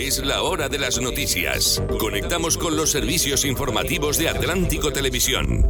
Es la hora de las noticias. Conectamos con los servicios informativos de Atlántico Televisión.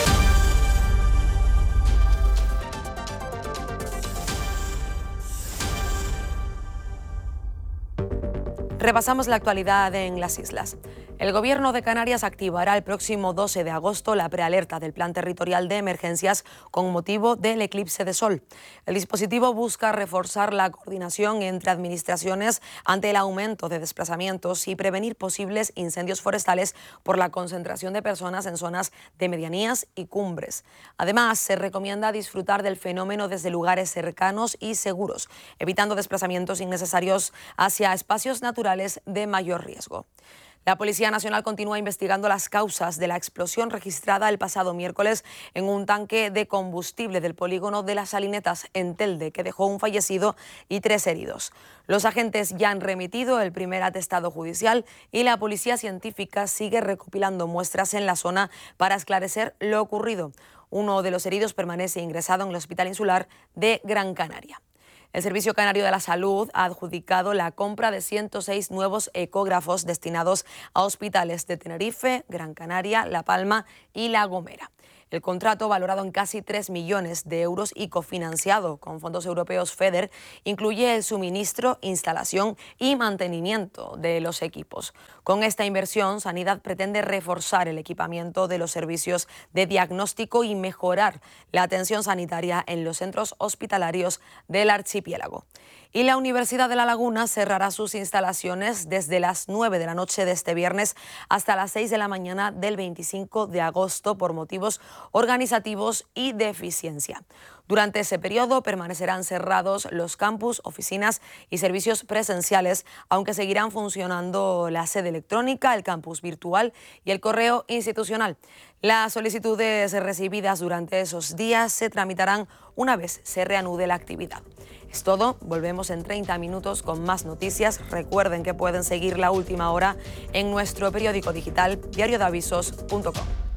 Repasamos la actualidad en las islas. El Gobierno de Canarias activará el próximo 12 de agosto la prealerta del Plan Territorial de Emergencias con motivo del eclipse de sol. El dispositivo busca reforzar la coordinación entre administraciones ante el aumento de desplazamientos y prevenir posibles incendios forestales por la concentración de personas en zonas de medianías y cumbres. Además, se recomienda disfrutar del fenómeno desde lugares cercanos y seguros, evitando desplazamientos innecesarios hacia espacios naturales de mayor riesgo. La Policía Nacional continúa investigando las causas de la explosión registrada el pasado miércoles en un tanque de combustible del polígono de Las Salinetas en Telde, que dejó un fallecido y 3 heridos. Los agentes ya han remitido el primer atestado judicial y la Policía Científica sigue recopilando muestras en la zona para esclarecer lo ocurrido. Uno de los heridos permanece ingresado en el Hospital Insular de Gran Canaria. El Servicio Canario de la Salud ha adjudicado la compra de 106 nuevos ecógrafos destinados a hospitales de Tenerife, Gran Canaria, La Palma y La Gomera. El contrato, valorado en casi 3 millones de euros y cofinanciado con fondos europeos FEDER, incluye el suministro, instalación y mantenimiento de los equipos. Con esta inversión, Sanidad pretende reforzar el equipamiento de los servicios de diagnóstico y mejorar la atención sanitaria en los centros hospitalarios del archipiélago. Y la Universidad de La Laguna cerrará sus instalaciones desde las 9 de la noche de este viernes hasta las 6 de la mañana del 25 de agosto por motivos organizativos y de eficiencia. Durante ese periodo permanecerán cerrados los campus, oficinas y servicios presenciales, aunque seguirán funcionando la sede electrónica, el campus virtual y el correo institucional. Las solicitudes recibidas durante esos días se tramitarán una vez se reanude la actividad. Es todo, volvemos en 30 minutos con más noticias. Recuerden que pueden seguir La Última Hora en nuestro periódico digital diariodeavisos.com.